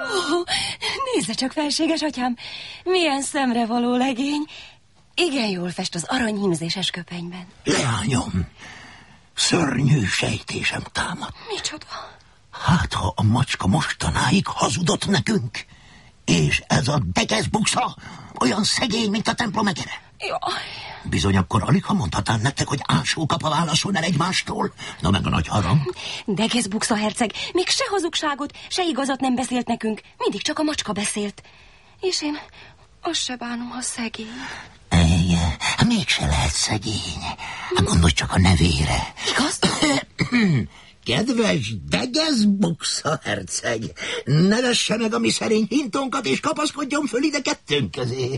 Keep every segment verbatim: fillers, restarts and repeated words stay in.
Ó, nézze csak, felséges atyám, milyen szemrevaló legény. Igen jól fest az aranyhímzéses köpenyben. Leányom, szörnyű sejtésem támad. Micsoda? Hát, ha a macska mostanáig hazudott nekünk, és ez a degeszbuksa olyan szegény, mint a templom egere. Jaj. Bizony akkor alig, ha mondhatnám nektek, hogy ásókapa válaszol el egymástól. Na meg a nagy harang. Degeszbuksa herceg még se hazugságot, se igazat nem beszélt nekünk. Mindig csak a macska beszélt. És én azt se bánom, ha szegény. Igen, mégse lehet szegény. Gondolj csak a nevére. Igaz? Kedves degeszbuksa herceg, ne vesse meg a mi szerény hintonkat, és kapaszkodjon föl ide kettőnk közé.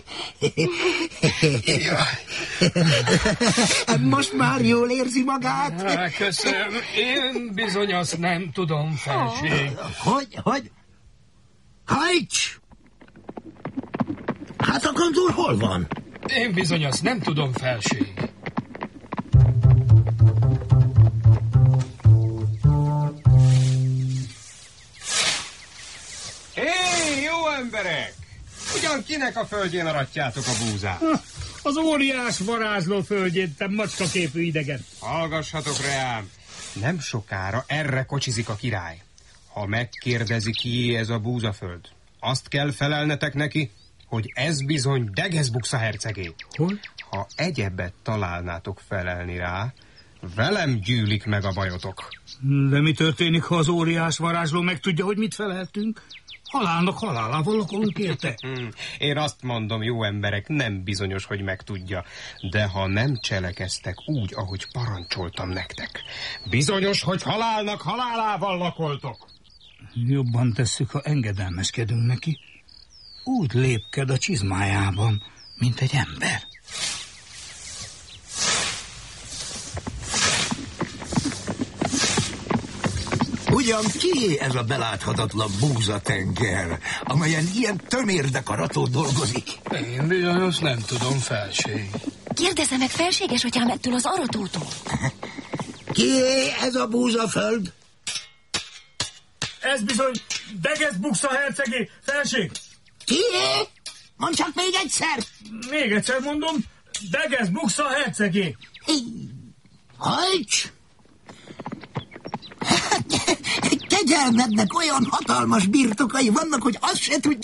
Most már jól érzi magát? Há, köszönöm, én bizony azt nem tudom, felség. Hogy, hogy? Hajts! Hát a kandúr hol van? Én bizony azt nem tudom, felség. Hé, jó emberek! Ugyan kinek a földjén aratjátok a búzát? Az óriás varázsló földjén, te macskaképű idegen. Hallgassatok reám, nem sokára erre kocsizik a király. Ha megkérdezi, kié ez a búzaföld, azt kell felelnetek neki, hogy ez bizony Degeszbuksa hercegé. Hol? Ha egyebet találnátok felelni rá, velem gyűlik meg a bajotok. De mi történik, ha az óriás varázsló megtudja, hogy mit feleltünk? Halálnak halálával lakolunk érte. Én azt mondom, jó emberek, nem bizonyos, hogy megtudja. De ha nem cselekeztek úgy, ahogy parancsoltam nektek, bizonyos, hogy halálnak halálával lakoltok. Jobban tesszük, ha engedelmeskedünk neki. Úgy lépked a csizmájában, mint egy ember. Ugyan kié ez a beláthatatlan búzatenger, amelyen ilyen tömérdekarató dolgozik? Én bizony azt nem tudom, felség. Kérdezze meg, felséges atyám, ettől az aratótól. Kié ez a búzaföld? Ez bizony Degeszbuksa hercegé, felség! Kié? Mondd csak még egyszer! Még egyszer mondom, Degeszbuksa hercegé! Hajts! Kegyelmednek olyan hatalmas birtokai vannak, hogy azt se tudja,